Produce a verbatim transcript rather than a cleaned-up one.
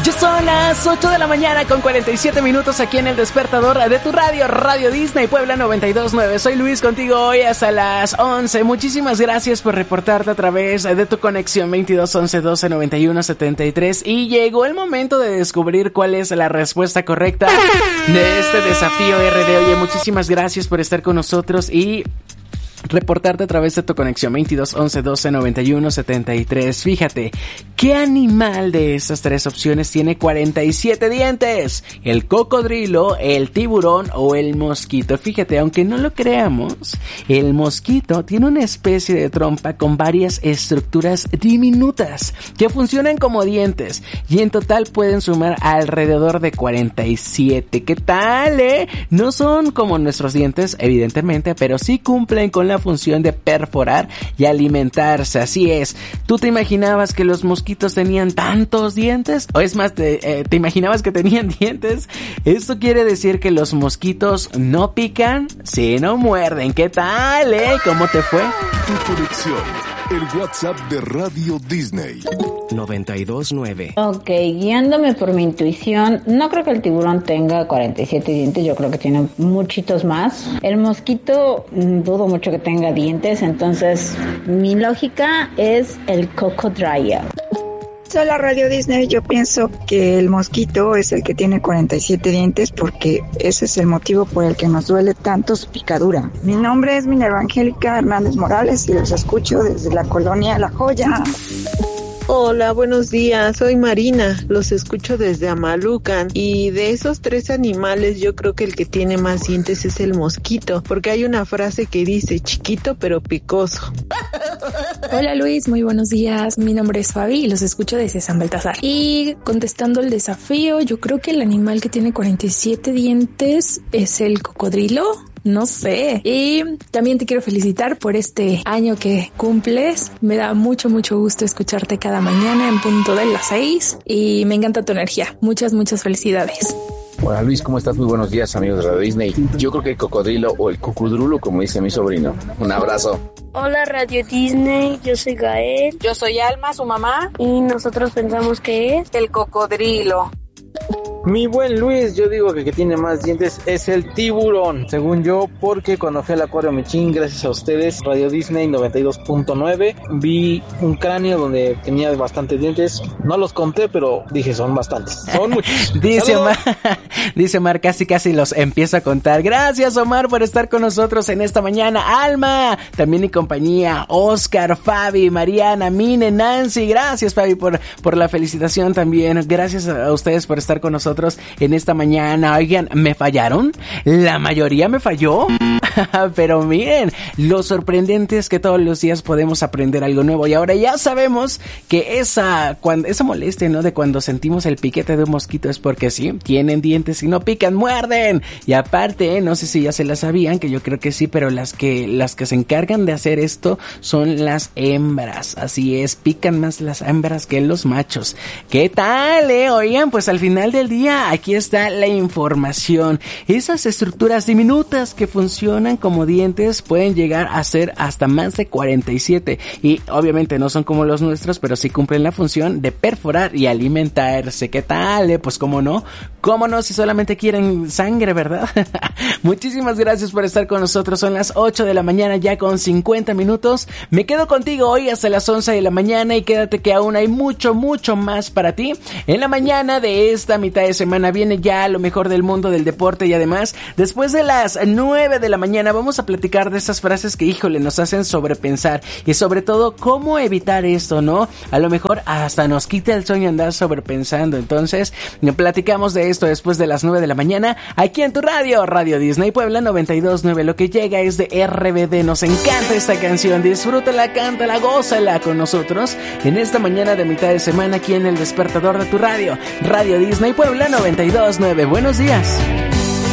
Ya son las ocho de la mañana con cuarenta y siete minutos aquí en el despertador de tu radio, Radio Disney Puebla noventa y dos punto nueve. Soy Luis, contigo hoy hasta las once. Muchísimas gracias por reportarte a través de tu conexión veintidós once doce noventa y uno setenta y tres. Y llegó el momento de descubrir cuál es la respuesta correcta de este desafío R D. Oye, muchísimas gracias por estar con nosotros y reportarte a través de tu conexión veintidós once doce noventa y uno setenta y tres. Fíjate, ¿qué animal de estas tres opciones tiene cuarenta y siete dientes? ¿El cocodrilo, el tiburón o el mosquito? Fíjate, aunque no lo creamos, el mosquito tiene una especie de trompa con varias estructuras diminutas que funcionan como dientes y en total pueden sumar alrededor de cuarenta y siete. ¿Qué tal, eh? No son como nuestros dientes, evidentemente, pero sí cumplen con la función de perforar y alimentarse. Así es. ¿Tú te imaginabas que los mosquitos tenían tantos dientes? O es más, te, eh, ¿te imaginabas que tenían dientes? Esto quiere decir que los mosquitos no pican, sino muerden. ¿Qué tal, eh? ¿Cómo te fue? Tu conexión, el WhatsApp de Radio Disney. noventa y dos nueve. Ok, guiándome por mi intuición, no creo que el tiburón tenga cuarenta y siete dientes, yo creo que tiene muchitos más. El mosquito, dudo mucho que tenga dientes, entonces mi lógica es el cocodrilo. Hola Radio Disney, yo pienso que el mosquito es el que tiene cuarenta y siete dientes porque ese es el motivo por el que nos duele tanto su picadura. Mi nombre es Minerva Angélica Hernández Morales y los escucho desde la colonia La Joya. Hola, buenos días, soy Marina, los escucho desde Amalucan y de esos tres animales yo creo que el que tiene más dientes es el mosquito, porque hay una frase que dice chiquito pero picoso. Hola Luis, muy buenos días, mi nombre es Fabi y los escucho desde San Baltasar. Y contestando el desafío, yo creo que el animal que tiene cuarenta y siete dientes es el cocodrilo. No sé. Y también te quiero felicitar por este año que cumples. Me da mucho, mucho gusto escucharte cada mañana en punto de las seis. Y me encanta tu energía. Muchas, muchas felicidades. Hola Luis, ¿cómo estás? Muy buenos días, amigos de Radio Disney. Yo creo que el cocodrilo o el cucudrulo, como dice mi sobrino. Un abrazo. Hola Radio Disney, yo soy Gael. Yo soy Alma, su mamá. Y nosotros pensamos que es el cocodrilo. Mi buen Luis, yo digo que el que tiene más dientes es el tiburón, según yo, porque cuando fui al acuario Mechín, gracias a ustedes, Radio Disney noventa y dos punto nueve, vi un cráneo donde tenía bastantes dientes. No los conté, pero dije, son bastantes, son muchos. Dice Omar, dice Omar, casi casi los empiezo a contar. Gracias Omar por estar con nosotros en esta mañana. Alma, también y compañía, Oscar, Fabi, Mariana, Mine, Nancy, gracias Fabi por, por la felicitación también. Gracias a ustedes por estar con nosotros en esta mañana. Oigan, ¿me fallaron? La mayoría me falló. Pero miren, lo sorprendente es que todos los días podemos aprender algo nuevo. Y ahora ya sabemos que esa, cuando, esa molestia, ¿no? De cuando sentimos el piquete de un mosquito es porque sí, tienen dientes y no pican, muerden. Y aparte, no sé si ya se la sabían, que yo creo que sí, pero las que, las que se encargan de hacer esto son las hembras. Así es, pican más las hembras que los machos. ¿Qué tal, eh? Oigan, pues al final del día, aquí está la información. Esas estructuras diminutas que funcionan como dientes pueden llegar a ser hasta más de cuarenta y siete y obviamente no son como los nuestros, pero sí cumplen la función de perforar y alimentarse. ¿Qué tal? Eh? Pues cómo no, cómo no si solamente quieren sangre, ¿verdad? Muchísimas gracias por estar con nosotros. Son las ocho de la mañana ya con cincuenta minutos. Me quedo contigo hoy hasta las once de la mañana y quédate que aún hay mucho, mucho más para ti. En la mañana de esta mitad de semana viene ya lo mejor del mundo del deporte y además después de las nueve de la mañana vamos a platicar de estas frases que, híjole, nos hacen sobrepensar y sobre todo cómo evitar esto, ¿no? A lo mejor hasta nos quita el sueño andar sobrepensando. Entonces, platicamos de esto después de las nueve de la mañana aquí en tu radio, Radio Disney Puebla noventa y dos punto nueve. Lo que llega es de R B D. Nos encanta esta canción. Disfrútala, cántala, gózala con nosotros en esta mañana de mitad de semana aquí en el despertador de tu radio, Radio Disney Puebla noventa y dos punto nueve. Buenos días.